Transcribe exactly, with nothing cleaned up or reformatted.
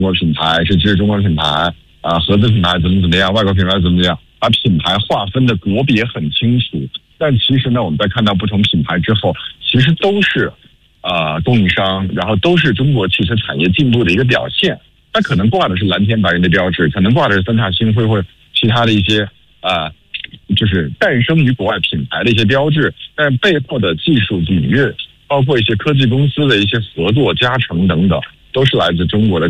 国品牌，是支持中国品牌啊，合资品牌怎么怎么样，外国品牌怎么怎么样，把品牌划分的国别很清楚。但其实呢，我们在看到不同品牌之后，其实都是啊、呃、供应商，然后都是中国汽车产业进步的一个表现。它可能挂的是蓝天白云的标志，可能挂的是三叉星辉或其他的一些啊、呃，就是诞生于国外品牌的一些标志，但背后的技术底蕴，包括一些科技公司的一些合作加成等等，都是来自中国的